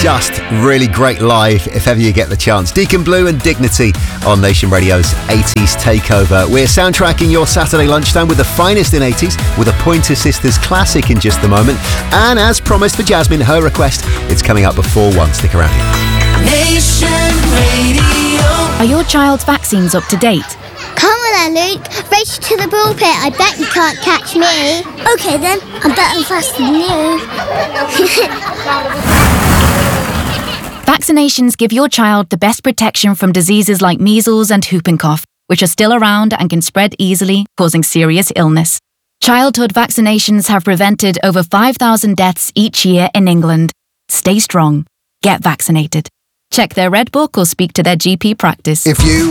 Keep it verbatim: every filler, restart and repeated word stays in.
just really great live if ever you get the chance. Deacon Blue and Dignity on Nation Radio's eighties Takeover. We're soundtracking your Saturday lunchtime with the finest in eighties with a Pointer Sisters classic in just a moment. And as promised for Jasmine, her request, it's coming up before one. Stick around here. Nation Radio. Are your child's vaccines up to date? Come on then, Luke. Race to the pulpit. I bet you can't catch me. OK then, I'm better faster than you. Vaccinations give your child the best protection from diseases like measles and whooping cough, which are still around and can spread easily, causing serious illness. Childhood vaccinations have prevented over five thousand deaths each year in England. Stay strong. Get vaccinated. Check their Red Book or speak to their G P practice. If you